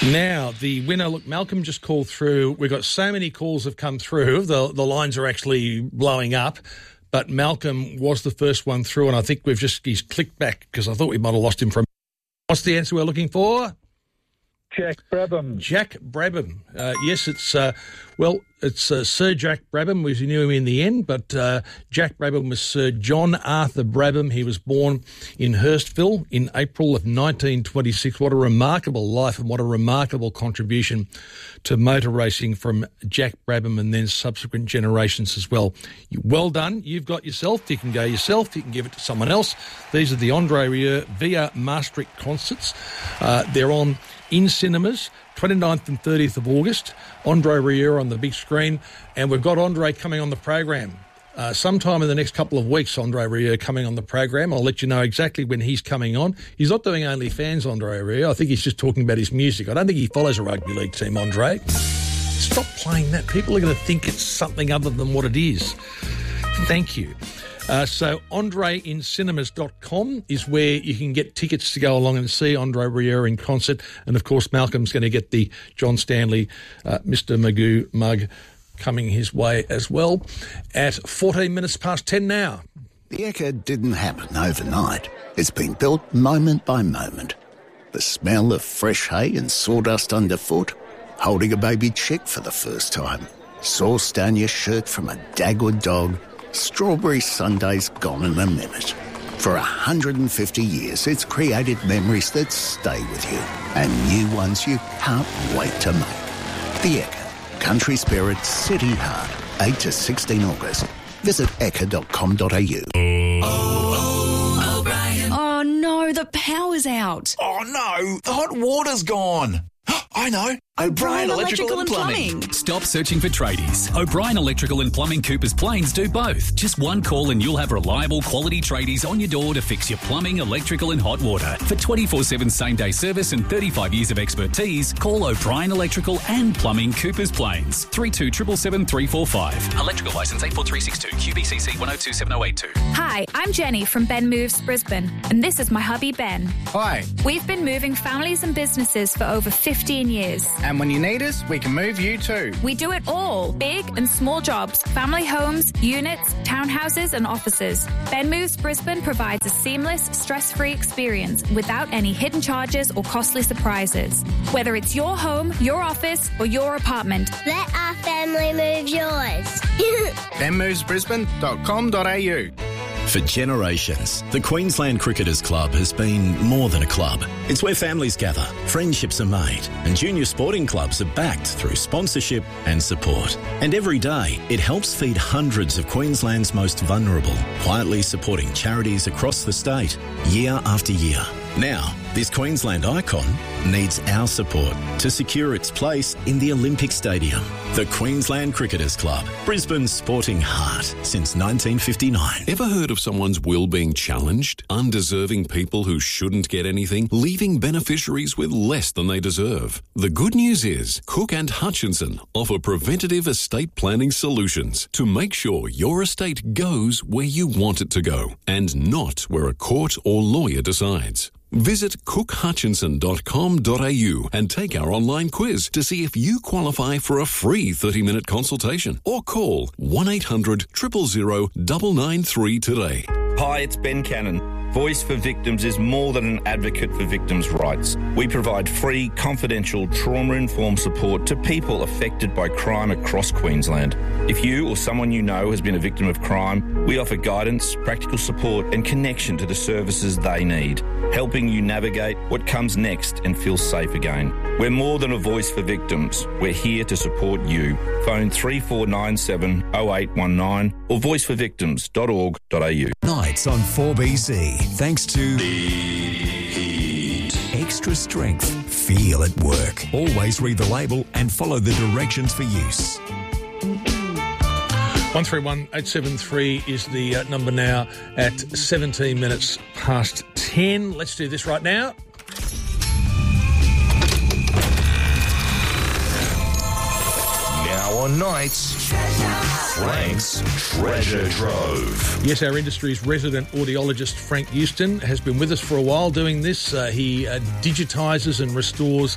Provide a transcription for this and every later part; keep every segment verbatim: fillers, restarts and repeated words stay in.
Now, the winner, look, Malcolm just called through. We've got so many calls have come through. The, the lines are actually blowing up. But Malcolm was the first one through, and I think we've just, he's clicked back because I thought we might have lost him from. What's the answer we're looking for? Jack Brabham. Jack Brabham. Uh, yes, it's, uh, well, it's uh, Sir Jack Brabham. We knew him in the end, but uh, Jack Brabham was Sir John Arthur Brabham. He was born in Hurstville in April of nineteen twenty-six. What a remarkable life and what a remarkable contribution to motor racing from Jack Brabham and then subsequent generations as well. Well done. You've got yourself. You can go yourself. You can give it to someone else. These are the Andre Rieu Via Maastricht concerts. Uh, they're on in cinemas, twenty-ninth and thirtieth of August. Andre Rieu on the big screen. And we've got Andre coming on the program. Uh, sometime in the next couple of weeks, Andre Rieu coming on the program. I'll let you know exactly when he's coming on. He's not doing OnlyFans, Andre Rieu. I think he's just talking about his music. I don't think he follows a rugby league team, Andre. Stop playing that. People are going to think it's something other than what it is. Thank you. Uh, so andre in cinemas dot com is where you can get tickets to go along and see Andre Rieu in concert. And, of course, Malcolm's going to get the John Stanley, uh, Mister Magoo mug coming his way as well at fourteen minutes past ten now. The Ekka didn't happen overnight. It's been built moment by moment. The smell of fresh hay and sawdust underfoot, holding a baby chick for the first time, sauce down your shirt from a Dagwood dog, strawberry sundaes gone in a minute. For one hundred fifty years, it's created memories that stay with you and new ones you can't wait to make. The Ekka, country spirit, city heart, eight to sixteen August. Visit ekka dot com dot a u. Oh, oh, O'Brien. Oh, no, the power's out. Oh, no, the hot water's gone. I know. O'Brien Electrical, Electrical and Plumbing. Plumbing. Stop searching for tradies. O'Brien Electrical and Plumbing Coopers Plains do both. Just one call and you'll have reliable quality tradies on your door to fix your plumbing, electrical and hot water. For twenty-four seven same-day service and thirty-five years of expertise, call O'Brien Electrical and Plumbing Coopers Plains. three two seven seven three four five. Electrical licence eight four three six two. Q B C C one oh two seven oh eight two. Hi, I'm Jenny from Ben Moves Brisbane, and this is my hubby Ben. Hi. We've been moving families and businesses for over fifteen years. And when you need us, we can move you too. We do it all. Big and small jobs, family homes, units, townhouses and offices. Ben Moves Brisbane provides a seamless, stress-free experience without any hidden charges or costly surprises. Whether it's your home, your office or your apartment. Let our family move yours. ben moves brisbane dot com dot a u. For generations, the Queensland Cricketers Club has been more than a club. It's where families gather, friendships are made, and junior sporting clubs are backed through sponsorship and support. And every day, it helps feed hundreds of Queensland's most vulnerable, quietly supporting charities across the state, year after year. Now, this Queensland icon needs our support to secure its place in the Olympic Stadium. The Queensland Cricketers Club, Brisbane's sporting heart since nineteen fifty-nine. Ever heard of someone's will being challenged? Undeserving people who shouldn't get anything, leaving beneficiaries with less than they deserve. The good news is Cook and Hutchinson offer preventative estate planning solutions to make sure your estate goes where you want it to go and not where a court or lawyer decides. Visit cook hutchinson dot com dot a u and take our online quiz to see if you qualify for a free thirty-minute consultation or call one eight hundred zero zero zero nine nine three today. Hi, it's Ben Cannon. Voice for Victims is more than an advocate for victims' rights. We provide free, confidential, trauma-informed support to people affected by crime across Queensland. If you or someone you know has been a victim of crime, we offer guidance, practical support and connection to the services they need, helping you navigate what comes next and feel safe again. We're more than a voice for victims. We're here to support you. Phone three four nine seven oh eight one nine or voice for victims dot org dot a u. Nights on four B C, thanks to Heat. Extra strength. Feel at work. Always read the label and follow the directions for use. one three one eight seven three is the uh, number now at seventeen minutes past ten. Let's do this right now. Now on Nights, Frank's Treasure Trove. Yes, our industry's resident audiologist, Frank Houston, has been with us for a while doing this. Uh, he uh, digitises and restores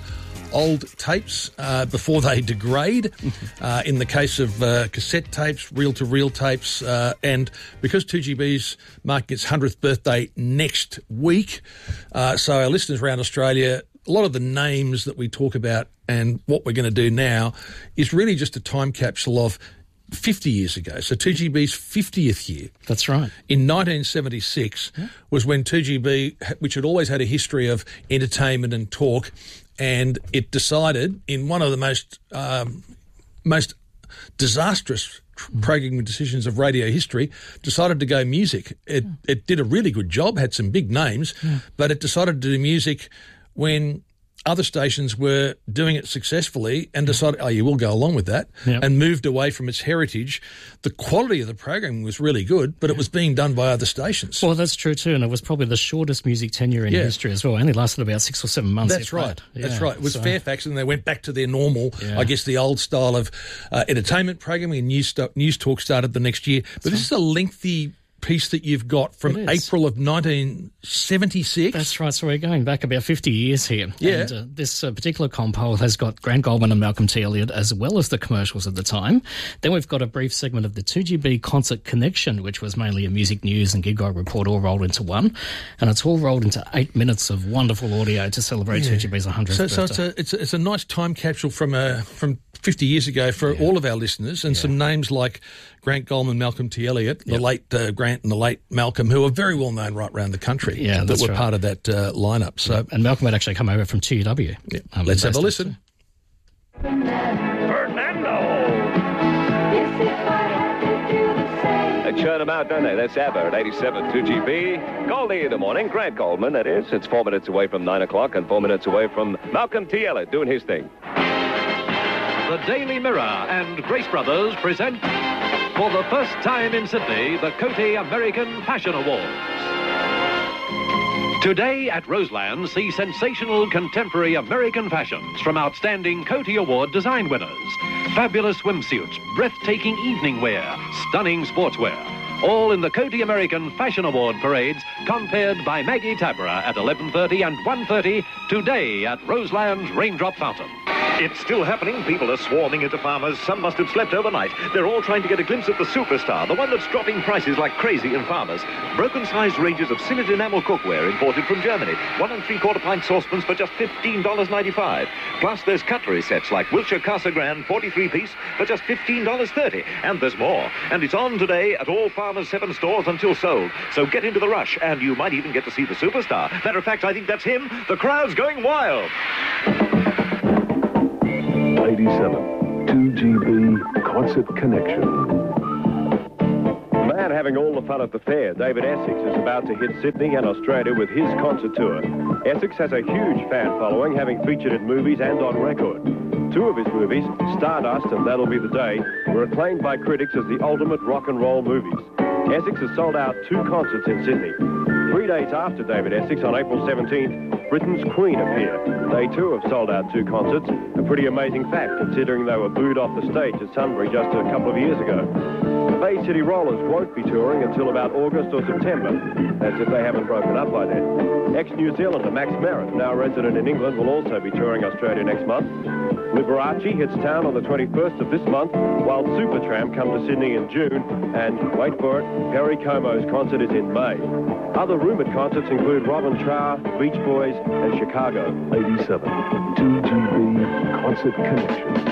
old tapes uh, before they degrade. Uh, in the case of uh, cassette tapes, reel-to-reel tapes, uh, and because two G B's marking its hundredth birthday next week, uh, so our listeners around Australia, a lot of the names that we talk about and what we're going to do now is really just a time capsule of fifty years ago. So two G B's fiftieth year. That's right. In nineteen seventy-six yeah. was when two G B, which had always had a history of entertainment and talk, and it decided in one of the most um, most disastrous programming decisions of radio history, decided to go music. It yeah. it did a really good job, had some big names, yeah. but it decided to do music when other stations were doing it successfully and decided, oh, you will go along with that, yep. and moved away from its heritage. The quality of the programming was really good, but it was being done by other stations. Well, that's true too, and it was probably the shortest music tenure in yeah. history as well. It only lasted about six or seven months. That's right. Yeah. That's right. It was so. Fairfax, and they went back to their normal, yeah. I guess, the old style of uh, entertainment programming, and news, st- news talk started the next year. But that's this right. is a lengthy piece that you've got from April of nineteen seventy-six. That's right. So we're going back about fifty years here. Yeah. And uh, this uh, particular compo has got Grant Goldman and Malcolm T. Elliott as well as the commercials at the time. Then we've got a brief segment of the two G B Concert Connection, which was mainly a music news and gig guide report all rolled into one. And it's all rolled into eight minutes of wonderful audio to celebrate yeah. two G B's one hundredth so, birthday. So it's a, it's, a, it's a nice time capsule from a, from fifty years ago for yeah. all of our listeners, and yeah. some names like Grant Goldman, Malcolm T. Elliott, the yep. late uh, Grant and the late Malcolm, who are very well known right around the country, yeah, that were right. part of that uh, lineup. So, yeah. And Malcolm had actually come over from T W. Yeah. Um, Let's have a listen. Fernando. They churn them out, don't they? That's ABBA at eighty-seven, two G B. Goldie in the morning, Grant Goldman, that is. It's four minutes away from nine o'clock and four minutes away from Malcolm T. Elliott doing his thing. The Daily Mirror and Grace Brothers present, for the first time in Sydney, the Coty American Fashion Awards. Today at Roseland, see sensational contemporary American fashions from outstanding Coty Award design winners. Fabulous swimsuits, breathtaking evening wear, stunning sportswear. All in the Coty American Fashion Award parades, compared by Maggie Tabra at eleven thirty and one thirty today at Roseland's Raindrop Fountain. It's still happening. People are swarming into Farmers. Some must have slept overnight. They're all trying to get a glimpse of the superstar, the one that's dropping prices like crazy in Farmers. Broken-sized ranges of Sinnet enamel cookware imported from Germany. One and three-quarter pint saucepans for just fifteen dollars ninety-five. Plus, there's cutlery sets like Wilshire Casa Grande, forty-three piece, for just fifteen dollars thirty. And there's more. And it's on today at all Farmers seven stores until sold. So get into the rush, and you might even get to see the superstar. Matter of fact, I think that's him. The crowd's going wild. eighty-seven, two G B Concert Connection. Man having all the fun at the fair, David Essex is about to hit Sydney and Australia with his concert tour. Essex has a huge fan following, having featured in movies and on record. Two of his movies, Stardust and That'll Be the Day, were acclaimed by critics as the ultimate rock and roll movies. Essex has sold out two concerts in Sydney. Three days after David Essex, on April seventeenth, Britain's Queen appeared. They too have sold out two concerts, a pretty amazing fact considering they were booed off the stage at Sunbury just a couple of years ago. The Bay City Rollers won't be touring until about August or September, as if they haven't broken up by then. Ex-New Zealander Max Merritt, now resident in England, will also be touring Australia next month. Liberace hits town on the twenty-first of this month, while Supertramp come to Sydney in June, and, wait for it, Perry Como's concert is in May. Other rumoured concerts include Robin Shah, Beach Boys, and Chicago. eighty-seven, two G B Concert Connection.